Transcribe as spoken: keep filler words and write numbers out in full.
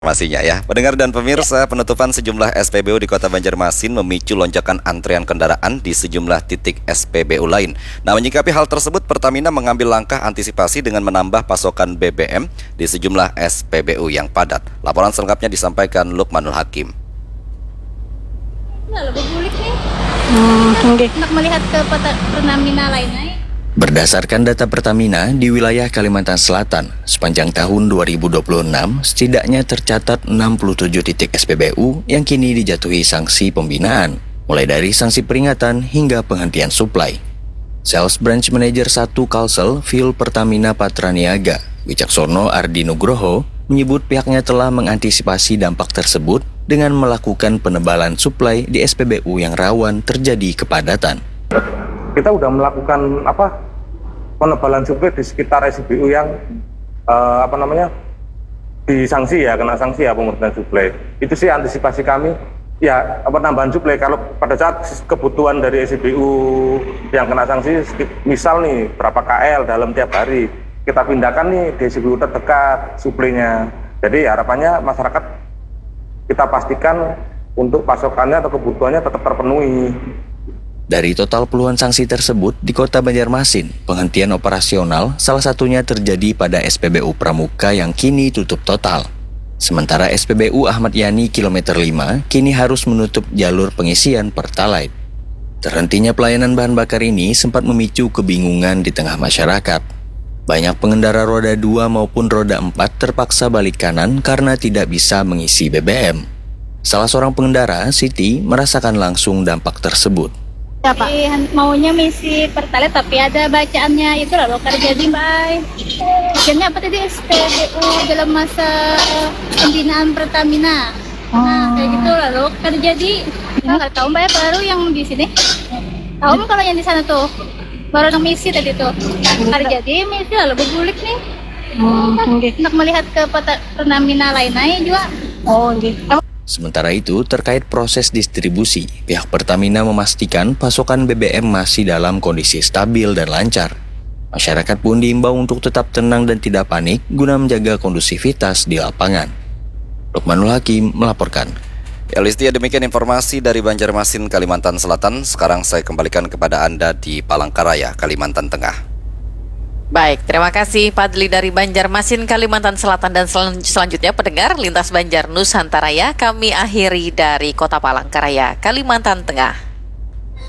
Informasinya ya, pendengar dan pemirsa, penutupan sejumlah S P B U di Kota Banjarmasin memicu lonjakan antrean kendaraan di sejumlah titik S P B U lain. Nah, menyikapi hal tersebut, Pertamina mengambil langkah antisipasi dengan menambah pasokan B B M di sejumlah S P B U yang padat. Laporan selengkapnya disampaikan Lukmanul Hakim. Nah, lebih bulik nih. Hmm, okay. Untuk melihat ke Pertamina lainnya. Berdasarkan data Pertamina di wilayah Kalimantan Selatan, sepanjang tahun dua ribu dua puluh enam, setidaknya tercatat enam puluh tujuh titik S P B U yang kini dijatuhi sanksi pembinaan, mulai dari sanksi peringatan hingga penghentian suplai. Sales Branch Manager satu Kalsel Fuel Pertamina Patraniaga, Wicaksono Ardi Nugroho, menyebut pihaknya telah mengantisipasi dampak tersebut dengan melakukan penebalan suplai di S P B U yang rawan terjadi kepadatan. Kita sudah melakukan apa penebalan suplai di sekitar S P B U yang uh, apa namanya disanksi ya, kena sanksi ya pemurnian suplai. Itu sih antisipasi kami ya, penambahan suplai kalau pada saat kebutuhan dari S P B U yang kena sanksi, misal nih berapa K L dalam tiap hari, kita pindahkan nih di S P B U terdekat suplainya. Jadi harapannya masyarakat kita pastikan untuk pasokannya atau kebutuhannya tetap terpenuhi. Dari total puluhan sanksi tersebut di Kota Banjarmasin, penghentian operasional salah satunya terjadi pada S P B U Pramuka yang kini tutup total. Sementara S P B U Ahmad Yani kilometer lima kini harus menutup jalur pengisian Pertalite. Terhentinya pelayanan bahan bakar ini sempat memicu kebingungan di tengah masyarakat. Banyak pengendara roda dua maupun roda empat terpaksa balik kanan karena tidak bisa mengisi B B M. Salah seorang pengendara, Siti, merasakan langsung dampak tersebut. Ya, Pak. Maunya misi Pertalite tapi ada bacaannya itu loh kerja di Mbak. Bacaannya apa tadi S P B U dalam masa pembinaan Pertamina. Oh. Nah, kayak gitu lalu kerja di nggak tahu Mbak ya, baru yang di sini. Tahu kalau yang di sana tuh baru yang misi tadi tuh. Kerja di misi lalu bergulik nih. Hmm, okay. Untuk melihat ke Pertamina lainnya juga. Oh, gitu. Sementara itu, terkait proses distribusi, pihak Pertamina memastikan pasokan B B M masih dalam kondisi stabil dan lancar. Masyarakat pun diimbau untuk tetap tenang dan tidak panik guna menjaga kondusivitas di lapangan. Lukmanul Hakim melaporkan. Ya, Listia, demikian informasi dari Banjarmasin, Kalimantan Selatan. Sekarang saya kembalikan kepada Anda di Palangkaraya, Kalimantan Tengah. Baik, terima kasih Fadli dari Banjarmasin, Kalimantan Selatan. Dan sel- selanjutnya pendengar Lintas Banjar Nusantara ya, kami akhiri dari Kota Palangkaraya, Kalimantan Tengah.